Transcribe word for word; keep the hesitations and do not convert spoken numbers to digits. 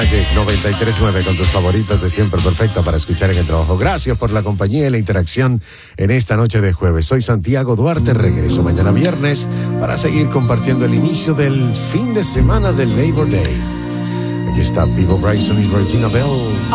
noventa y tres punto nueve con tus favoritos de siempre, perfecta para escuchar en el trabajo. Gracias por la compañía y la interacción en esta noche de jueves. Soy Santiago Duarte, regreso mañana viernes para seguir compartiendo el inicio del fin de semana del Labor Day. Aquí está Vivo Bryson y Regina Bell.